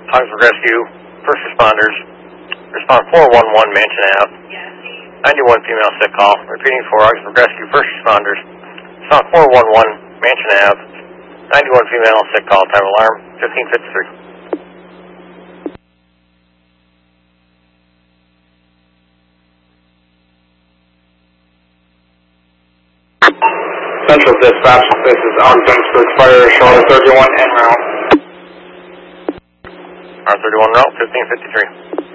Augsburg Rescue, first responders, respond 411 Mansion Ave, 91 female sick call. Repeating for Augsburg Rescue, first responders, respond 411 Mansion Ave, 91 female sick call, time alarm, 1553. Central Dispatch, this is Ogdensburg Fire, Charlotte 31 en route. R31 route, 1553.